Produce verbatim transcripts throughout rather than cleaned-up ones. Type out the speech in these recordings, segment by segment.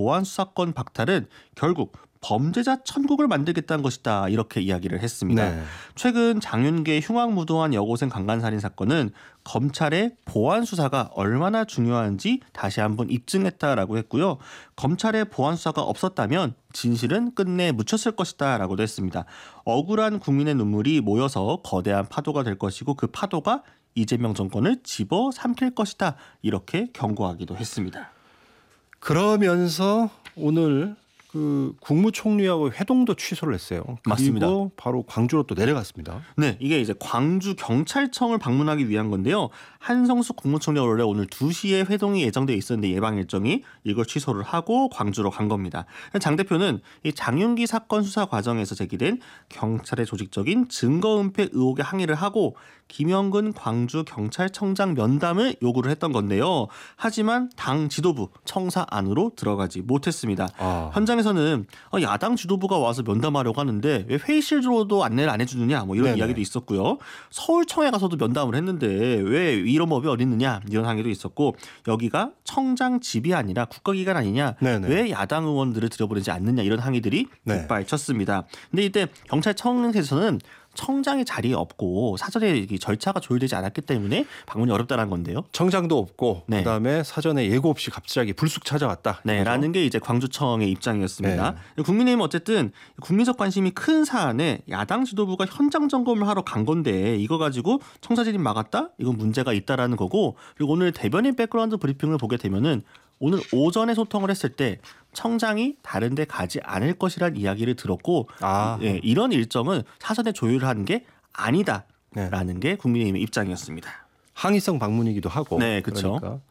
보안 수사권 박탈은 결국 범죄자 천국을 만들겠다는 것이다 이렇게 이야기를 했습니다. 네. 최근 장윤계 흉악무도한 여고생 강간살인 사건은 검찰의 보안 수사가 얼마나 중요한지 다시 한번 입증했다라고 했고요. 검찰의 보안 수사가 없었다면 진실은 끝내 묻혔을 것이다 라고도 했습니다. 억울한 국민의 눈물이 모여서 거대한 파도가 될 것이고 그 파도가 이재명 정권을 집어삼킬 것이다 이렇게 경고하기도 했습니다. 그러면서 오늘 그 국무총리하고 회동도 취소를 했어요. 맞습니다. 그리고 바로 광주로 또 내려갔습니다. 네, 이게 이제 광주 경찰청을 방문하기 위한 건데요. 한성숙 국무총리가 원래 오늘 두 시에 회동이 예정돼 있었는데 예방 일정이 이걸 취소를 하고 광주로 간 겁니다. 장 대표는 이 장윤기 사건 수사 과정에서 제기된 경찰의 조직적인 증거 은폐 의혹에 항의를 하고 김영근 광주 경찰청장 면담을 요구를 했던 건데요. 하지만 당 지도부 청사 안으로 들어가지 못했습니다. 아. 현장에서는 야당 지도부가 와서 면담하려고 하는데 왜 회의실로도 안내를 안 해주느냐 뭐 이런 네네. 이야기도 있었고요. 서울청에 가서도 면담을 했는데 왜 이런 법이 어디 있느냐 이런 항의도 있었고 여기가 청장 집이 아니라 국가기관 아니냐 네네. 왜 야당 의원들을 들여보내지 않느냐 이런 항의들이 네. 빗발쳤습니다. 근데 이때 경찰청에서는 청장이 자리에 없고 사전에 절차가 조율되지 않았기 때문에 방문이 어렵다는 건데요. 청장도 없고 네. 그다음에 사전에 예고 없이 갑자기 불쑥 찾아왔다. 네, 라는 게 이제 광주청의 입장이었습니다. 네. 국민의힘은 어쨌든 국민적 관심이 큰 사안에 야당 지도부가 현장 점검을 하러 간 건데 이거 가지고 청사 진입 막았다? 이건 문제가 있다라는 거고 그리고 오늘 대변인 백그라운드 브리핑을 보게 되면은 오늘 오전에 소통을 했을 때 청장이 다른 데 가지 않을 것이라는 이야기를 들었고 아. 예, 이런 일정은 사전에 조율한 게 아니다라는 네. 게 국민의힘의 입장이었습니다. 항의성 방문이기도 하고. 네, 그렇죠. 그러니까.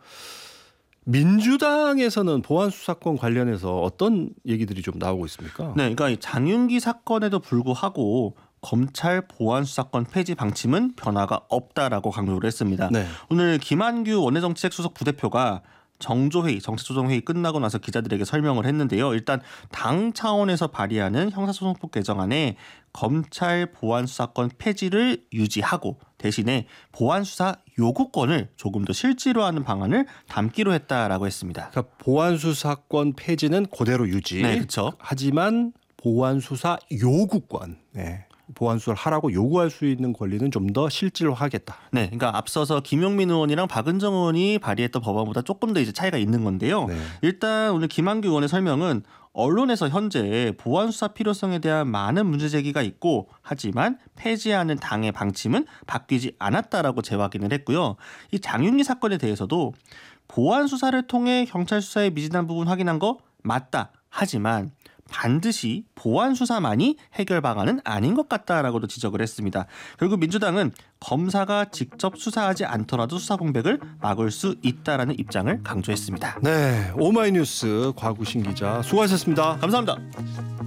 민주당에서는 보안 수사권 관련해서 어떤 얘기들이 좀 나오고 있습니까? 네, 그러니까 장윤기 사건에도 불구하고 검찰 보안 수사권 폐지 방침은 변화가 없다라고 강조를 했습니다. 네. 오늘 김한규 원내정치책 수석 부대표가 정조회의, 정책조정회의 끝나고 나서 기자들에게 설명을 했는데요. 일단 당 차원에서 발의하는 형사소송법 개정안에 검찰 보안수사권 폐지를 유지하고 대신에 보안수사 요구권을 조금 더 실질화하는 방안을 담기로 했다라고 했습니다. 그러니까 보안수사권 폐지는 그대로 유지. 네, 그렇죠. 하지만 보안수사 요구권. 네. 보안수사를 하라고 요구할 수 있는 권리는 좀 더 실질화하겠다. 네, 그러니까 앞서서 김용민 의원이랑 박은정 의원이 발의했던 법안보다 조금 더 이제 차이가 있는 건데요. 네. 일단 오늘 김한규 의원의 설명은 언론에서 현재 보안수사 필요성에 대한 많은 문제 제기가 있고 하지만 폐지하는 당의 방침은 바뀌지 않았다라고 재확인을 했고요. 이 장윤기 사건에 대해서도 보안수사를 통해 경찰 수사에 미진한 부분 확인한 거 맞다. 하지만 반드시 보안 수사만이 해결 방안은 아닌 것 같다라고도 지적을 했습니다. 결국 민주당은 검사가 직접 수사하지 않더라도 수사 공백을 막을 수 있다라는 입장을 강조했습니다. 네, 오마이뉴스 곽우신 기자 수고하셨습니다. 감사합니다.